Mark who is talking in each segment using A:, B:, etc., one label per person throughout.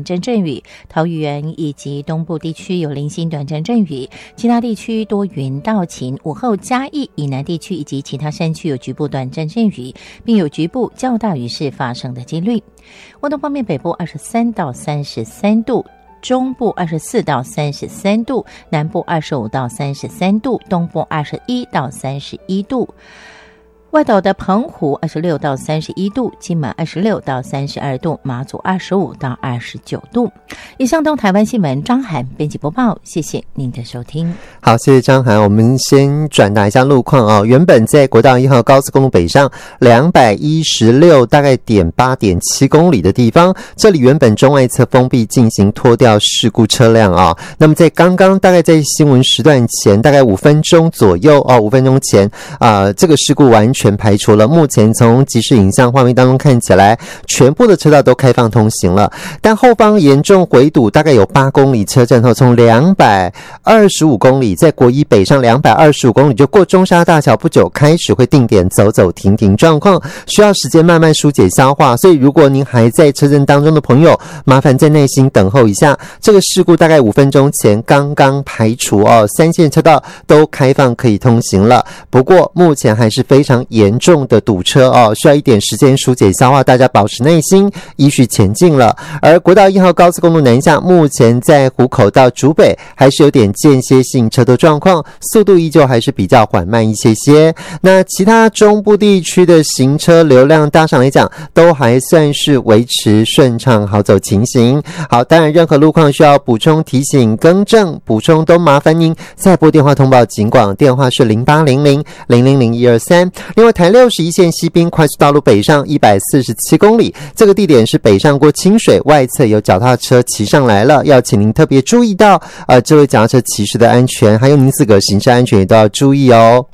A: 阵阵雨，桃园以及东部地区有零星短暂阵雨，其他地区多云到晴。午后嘉义以南地区以及其他山区有局部短暂阵雨，并有局部较大雨势发生的几率。温度方面，北部23到33度，中部24到33度，南部25到33度，东部21到31度。外岛的澎湖26到31度，金门26到32度，马祖25到29度。以上东台湾新闻，张涵编辑播报，谢谢您的收听。
B: 好，谢谢张涵。我们先转达一下路况哦。原本在国道1号高速公路北上216大概8.7公里的地方，这里原本中外侧封闭进行拖吊事故车辆哦。那么在刚刚大概在新闻时段前大概5分钟左右哦，5分钟前这个事故完全排除了。目前从即时影像画面当中看起来，全部的车道都开放通行了，但后方严重回堵，大概有8公里车阵后，从225公里在国一北上225公里就过中沙大桥不久开始会定点走走停停状况，需要时间慢慢疏解消化，所以如果您还在车阵当中的朋友，麻烦再耐心等候一下。这个事故大概5分钟前刚刚排除哦，3线车道都开放可以通行了，不过目前还是非常严重的堵车哦，需要一点时间疏解消化，大家保持耐心，依序前进了。而国道1号高速公路南下，目前在湖口到竹北还是有点间歇性车多状况，速度依旧还是比较缓慢一些些。那其他中部地区的行车流量大上来讲，都还算是维持顺畅好走情形。好，当然任何路况需要补充提醒更正补充，都麻烦您再拨电话通报警广，电话是0800-000-123。另外台61线西滨快速道路北上147公里，这个地点是北上过清水，外侧有脚踏车骑上来了，要请您特别注意到这位脚踏车骑士的安全，还有您自个行车安全也都要注意哦。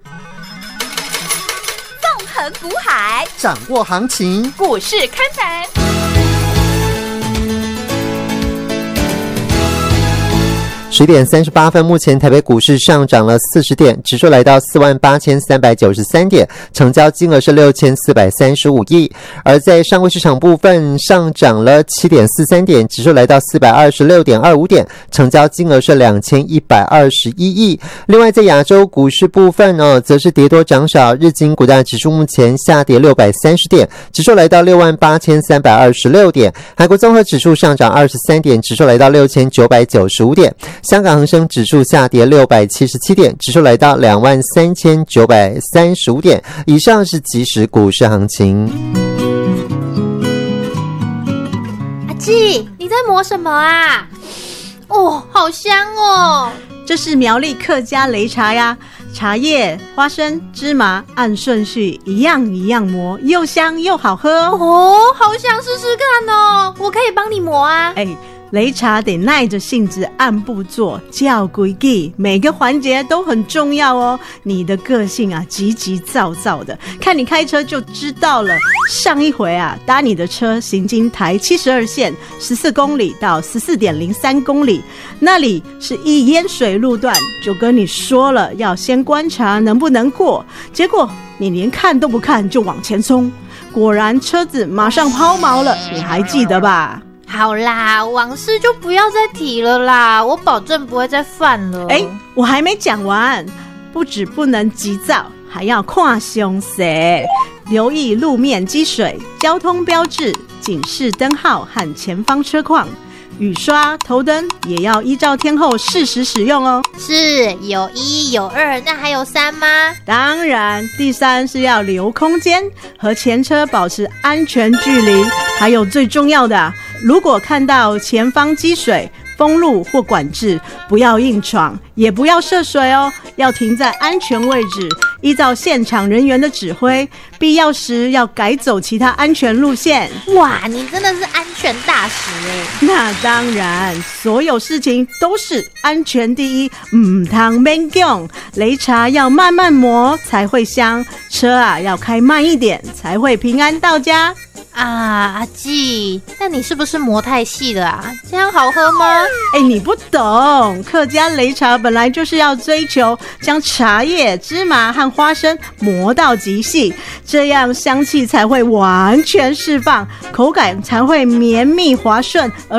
C: 纵横股海，
D: 掌握行情，
C: 股市看盘。
B: 10点38分，目前台北股市上涨了40点，指数来到48393点，成交金额是6435亿。而在上柜市场部分上涨了7.43点，指数来到426.25点，成交金额是2121亿。另外在亚洲股市部分则是跌多涨少，日经股价指数目前下跌630点，指数来到68326点。韩国综合指数上涨23点，指数来到6995点。香港恒生指数下跌677点，指数来到23935点。以上是即时股市行情。
E: 阿纪，你在磨什么啊？哦，好香哦！
F: 这是苗栗客家擂茶呀，茶叶、花生、芝麻按顺序一样一样磨，又香又好喝
E: 哦。好想试试看哦，我可以帮你磨啊。
F: 擂茶得耐着性子按步做，叫规矩，每个环节都很重要哦。你的个性急急躁躁的，看你开车就知道了。上一回搭你的车行经台72线14公里到14.03公里，那里是一淹水路段，就跟你说了要先观察能不能过，结果你连看都不看就往前冲，果然车子马上抛锚了，你还记得吧？
E: 好啦，往事就不要再提了啦，我保证不会再犯了。
F: 我还没讲完，不止不能急躁，还要看详细，留意路面积水、交通标志、警示灯号和前方车况。雨刷、头灯也要依照天候适时使用哦。
E: 是，有1有2，那还有3吗？
F: 当然，第3是要留空间，和前车保持安全距离。还有最重要的，如果看到前方积水、封路或管制，不要硬闯，也不要涉水哦，要停在安全位置，依照现场人员的指挥，必要时要改走其他安全路线。
E: 哇，你真的是安全大使耶！
F: 那当然，所有事情都是安全第一，唔通免讲。擂茶要慢慢磨才会香，车要开慢一点才会平安到家。
E: 阿纪，那你是不是磨太细了啊？这样好喝吗？
F: 你不懂，客家擂茶本来就是要追求将茶叶、芝麻和花生磨到极细，这样香气才会完全释放，口感才会绵密滑顺，而